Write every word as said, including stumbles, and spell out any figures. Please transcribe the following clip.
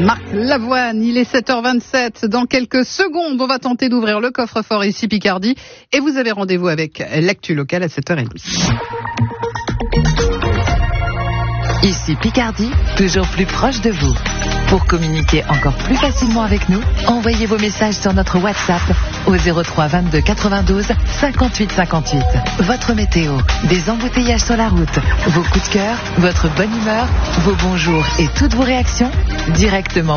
Marc Lavoine, il est sept heures vingt-sept. Dans quelques secondes, on va tenter d'ouvrir le coffre-fort ici Picardie. Et vous avez rendez-vous avec l'actu locale à sept heures trente. Ici Picardie, toujours plus proche de vous. Pour communiquer encore plus facilement avec nous, envoyez vos messages sur notre WhatsApp au zéro trois vingt-deux quatre-vingt-douze cinquante-huit cinquante-huit. Votre météo, des embouteillages sur la route, vos coups de cœur, votre bonne humeur, vos bonjours et toutes vos réactions directement